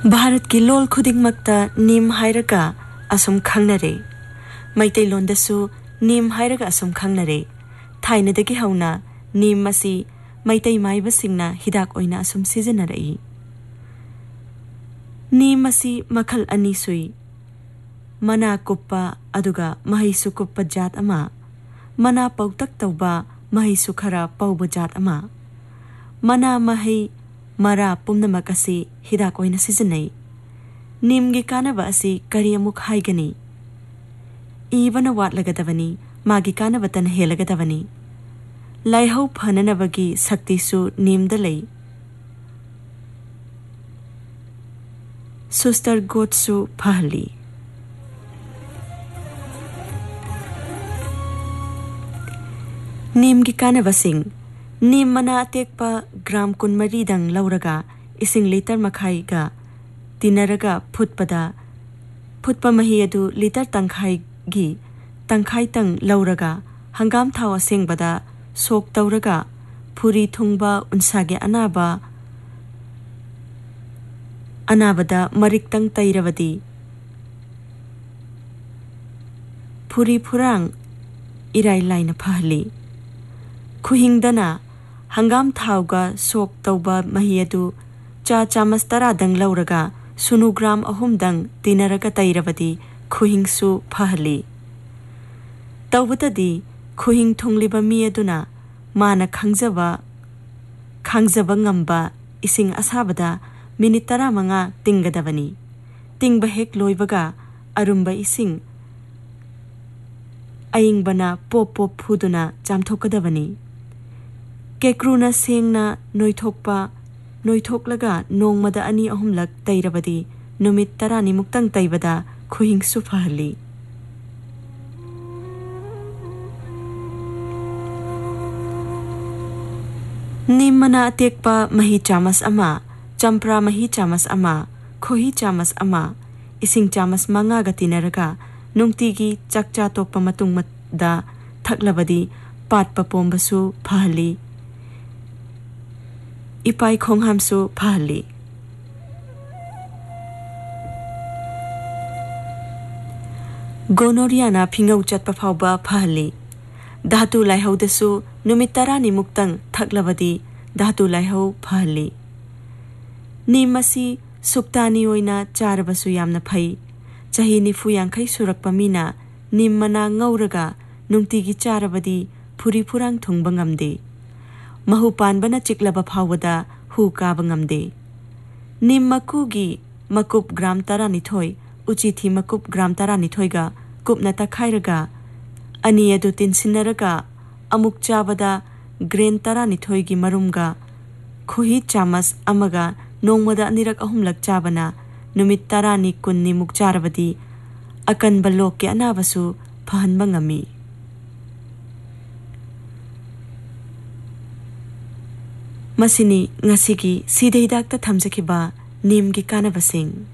भारत की लोल खुदिंगमक्ता नीम हायरगा असम खंगनरे मैतै लोंदसु नीम हायरगा असम खंगनरे थाइनदगी हौना नीम मसी मैतै माइबसिंगना हिदाक ओइना असम सिजनरई नीम मसी मखल अनि सुई मना कुप्पा अदुगा महैसु कुप्पा जात अमा मना पौतक तौबा महैसु खरा पौबा जात अमा मना महै मरा पुम्नमक असि हिदाक ओइना सिजनई नीमगी कानबा असि करि अमुक हाइगनी इबन वाटलगदबनी मागी कानबतन हेलगदबनी लाइहौ फननबगी शक्तिसु नीमदा लई सुस्तर गोटसु फहली नीमगी कानबसिंग नीम मना अतेकपा ग्राम कुनमरीदंग लौरगा इसिंग लीटर मखाइगा तिनरगा फुटपा मही अदु लीटर तंखाइगी तंखाइतंग लौरगा हंगाम थाव असेंगबदा सोक तौरगा फुरी थुंगबा उनसागे अनाबदा मरिक्तंग तैरवदी फुरी फुरांग इराई लाइन फहली खुहिंगदना हंगाम थावगा सोक तौबा मही अदु चा चामच तरादंग लौरगा सुनु ग्राम अहुमदंग तिनरगा तैरवदी खुहिंगसु फहली तौबतदी खुहिंग थुंगलिबा मी अदुना माना खांगजबा ngamba इसिंग असाबदा मिनिट 15 तिंगदबनी तिंगबा हेक लोइबगा अरुंबा इसिंग अयिंगबना पोप फुदुना जामथोकदबनी केक्रुना सेंगना नोइथोकलगा नोंगमदा अनि अहुमलक तैरबदी नुमित 10 मुक्तंग तैबदा खुहिंगसु फहली नीम मना अतेकपा मही चामस अमा चंप्रा मही चामस अमा खोही चामस अमा इसिंग चामस मंगागा तिनरगा नुंगतीगी चकचा तोकपा मतुंगमदा थकलबदी पाटपा पोंबसु फहली इपाई खोंगहामसु फहली गोनोरियाना फिंगौ चटपा फावबा फहली धातु लाइहौदसु नुमित 10 मुक्तंग थकलबदी धातु लाइहौ फहली नीमसी सुक्तानी ओइना चारबसु यामना फै चाही 90 सुरकपा मीना नीम मना ngौरगा नुंगतीगी चारबदी फुरी फुरांग थुंगबा ngamde महु पानबना चिकलबा फावदा हु काबा ngamde नीम मकुगी मकुप ग्राम 12 उचिथी मकुप ग्राम 12 गा कुपना तखाइरगा अनि अदु तिनसिनरगा अमुक चाबदा ग्रेन 12 गी मरुमगा खुही चामस अमगा नोंगमदा अनिरक अहुमलक चाबना नुमित 10 कुन्नी मुक चारबदी अकनबा लोक के अनाबसु फहनबा ngami मसिनी ngasi की सीधे हिदाकता थमजखिबा नीम की कानबसिंग